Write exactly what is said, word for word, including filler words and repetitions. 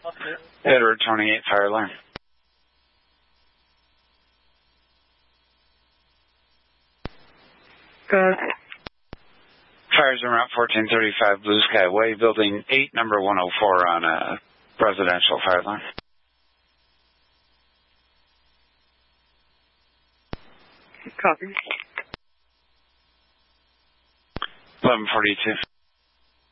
Edward twenty-eight, fire alarm. Good. Fires in Route fourteen thirty-five, Blue Sky Way, building eight, number one oh four on a residential fire alarm. Copy. eleven forty-two.